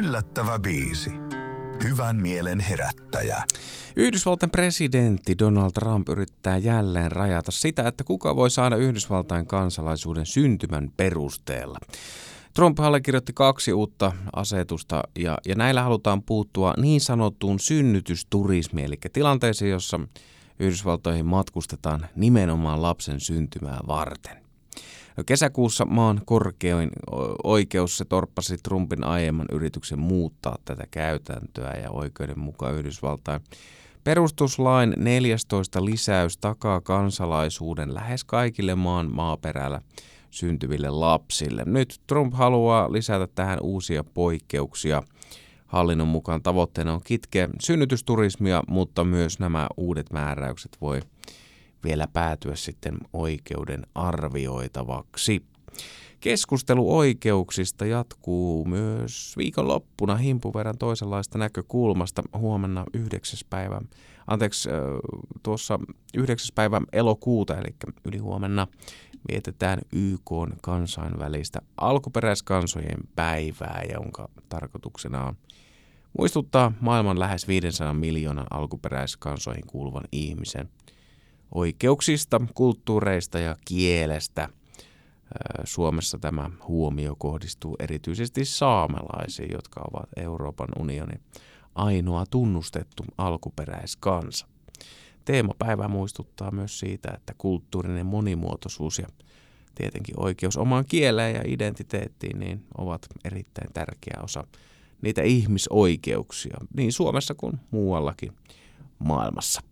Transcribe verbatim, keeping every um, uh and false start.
yllättävä biisi. Hyvän mielen herättäjä. Yhdysvaltain presidentti Donald Trump yrittää jälleen rajata sitä, että kuka voi saada Yhdysvaltain kansalaisuuden syntymän perusteella. Trump allekirjoitti kaksi uutta asetusta ja, ja näillä halutaan puuttua niin sanottuun synnytysturismiin, eli tilanteeseen, jossa Yhdysvaltoihin matkustetaan nimenomaan lapsen syntymää varten. No, kesäkuussa maan korkein oikeus se torppasi Trumpin aiemman yrityksen muuttaa tätä käytäntöä ja oikeuden mukaan Yhdysvaltain perustuslain neljästoista lisäys takaa kansalaisuuden lähes kaikille maan maaperällä syntyville lapsille. Nyt Trump haluaa lisätä tähän uusia poikkeuksia. Hallinnon mukaan tavoitteena on kitkeä synnytysturismia, mutta myös nämä uudet määräykset voi vielä päätyä sitten oikeuden arvioitavaksi. Keskustelu oikeuksista jatkuu myös viikonloppuna himpun verran toisenlaista näkökulmasta. Huomenna yhdeksäs päivä, anteeksi, tuossa yhdeksäs päivä elokuuta, eli yli huomenna vietetään Y K:n kansainvälistä alkuperäiskansojen päivää, jonka tarkoituksena on muistuttaa maailman lähes viisisataa miljoonan alkuperäiskansoihin kuuluvan ihmisen oikeuksista, kulttuureista ja kielestä. Suomessa tämä huomio kohdistuu erityisesti saamelaisiin, jotka ovat Euroopan unionin ainoa tunnustettu alkuperäiskansa. Teemapäivä muistuttaa myös siitä, että kulttuurinen monimuotoisuus ja tietenkin oikeus omaan kieleen ja identiteettiin niin ovat erittäin tärkeä osa niitä ihmisoikeuksia niin Suomessa kuin muuallakin maailmassa.